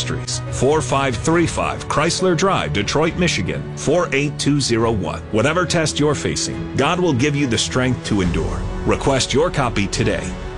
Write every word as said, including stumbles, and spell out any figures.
Ministries, four five three five Chrysler Drive, Detroit, Michigan, four eight two zero one. Whatever test you're facing, God will give you the strength to endure. Request your copy today.